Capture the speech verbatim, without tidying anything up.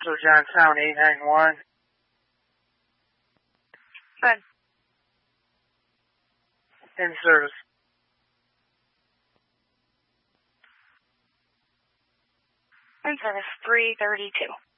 So Johnstown eight nine one. Good. In service. In service three thirty-two.